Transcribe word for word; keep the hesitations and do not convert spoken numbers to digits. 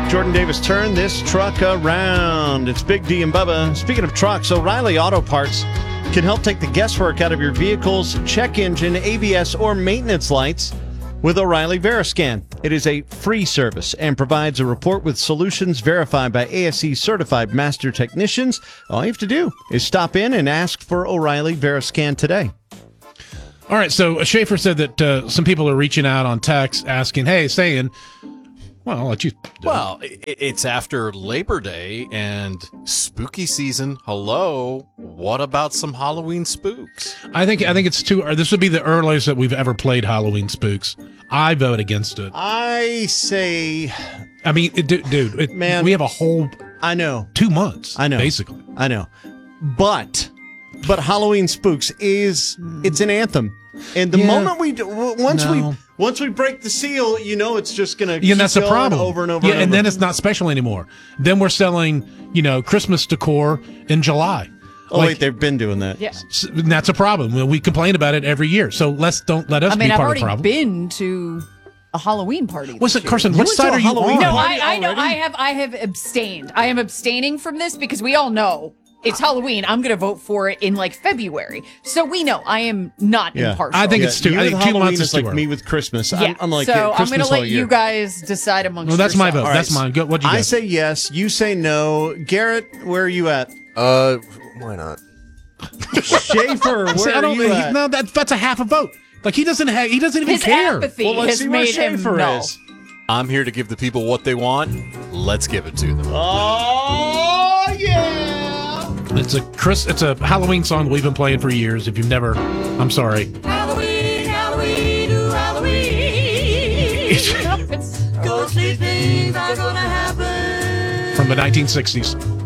Jordan Davis, turn this truck around. It's Big D and Bubba. Speaking of trucks, O'Reilly Auto Parts can help take the guesswork out of your vehicle's check engine, A B S, or maintenance lights with O'Reilly Veriscan. It is a free service and provides a report with solutions verified by A S E certified master technicians. All you have to do is stop in and ask for O'Reilly Veriscan today. All right, so Schaefer said that uh, some people are reaching out on text asking, hey, saying, well, I'll let you. Well, it's after Labor Day and spooky season. Hello, what about some Halloween spooks? I think I think it's too. This would be the earliest that we've ever played Halloween spooks. I vote against it. I say, I mean, it, dude, dude it, man, we have a whole. I know two months. I know, basically. I know, but but Halloween spooks is it's an anthem. And the yeah. moment we do, once no. we once we break the seal, you know it's just going to yeah, keep that's the going problem. over and over. Yeah, and, and over. then it's not special anymore. Then we're selling, you know, Christmas decor in July. Oh like, wait, they've been doing that. Yeah, and that's a problem. We complain about it every year. So let's don't let us I mean, be I've part of the problem. I've already been to a Halloween party. What's it, Carson? You What went side to a are you Halloween on? No, party I, I know. already? I have. I have abstained. I am abstaining from this because we all know. It's Halloween. I'm going to vote for it in like February. So we know I am not yeah. impartial. I think yeah, it's too. You I think with two Halloween months is is like too early. me with Christmas. Yeah. I'm, I'm like so yeah, I'm Christmas going to let all year. you guys decide amongst No, that's my yourselves. vote. Right. That's mine. Go, what you I got? say yes. You say no. Garrett, where are you at? Uh, why not? Schaefer, where See, I are don't, you he, at? No, that, that's a half a vote. Like he doesn't have. He doesn't even His care. apathy Well, let's has see where made him Schaefer no. is. I'm here to give the people what they want. Let's give it to them. Oh yeah! It's a Chris. It's a Halloween song we've been playing for years. If you've never, I'm sorry. Halloween, Halloween, ooh, Halloween. Ghostly things are gonna happen. From the nineteen sixties.